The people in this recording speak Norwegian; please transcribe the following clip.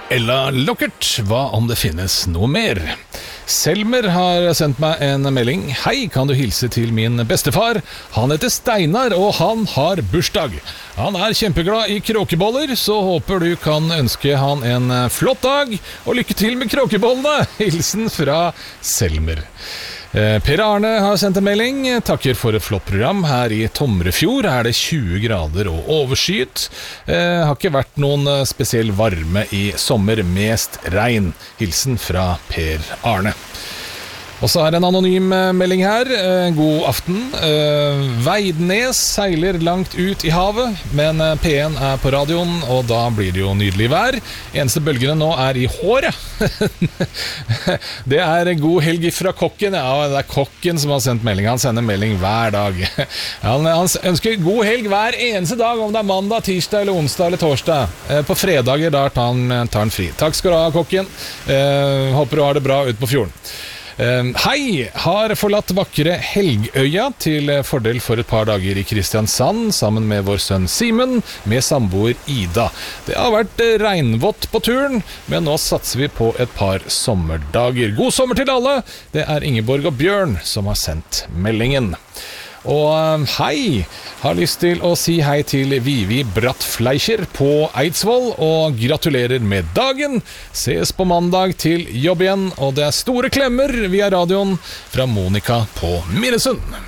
Ella Lockert, hva om det finnes noe mer? Selmer har sendt meg en melding. Hei, kan du hilse til min bestefar? Han heter Steinar, og han har bursdag. Han er kjempeglad i kråkeboller, så håper du kan ønske han en flott dag, og lykke til med kråkebollene. Hilsen fra Selmer. Per Arne har sendt en melding. Takker for et flott program. Her i Tomrefjord er det 20 grader og overskyet. Har ikke vært noen spesiell varme i sommer, mest regn. Hilsen fra Per Arne. Og så er det en anonym melding her. God aften. Veidnes seiler langt ut i havet, men P1 er på radioen, og da blir det jo nydelig vær. Eneste bølgene nå er i håret. Det er god helg fra kokken. Ja, det er kokken som har sendt melding. Han sender melding hver dag. Han ønsker god helg hver eneste dag, om det er mandag, tirsdag eller onsdag eller torsdag. På fredager da tar han fri. Takk skal du ha, kokken. Håper du har det bra ute på fjorden. Hei, har forlatt vakre Helgøya til fordel for et par dager i Kristiansand sammen med vår sønn Simon med samboer Ida. Det har vært regnvått på turen, men nå satser vi på et par sommerdager. God sommer til alle! Det er Ingeborg og Bjørn som har sendt meldingen. Og hei, har lyst til å si hei til Vivi Brattfleischer på Eidsvoll, og gratulerer med dagen. Ses på mandag til jobb igjen, og det er store klemmer via radioen fra Monica på Minnesund.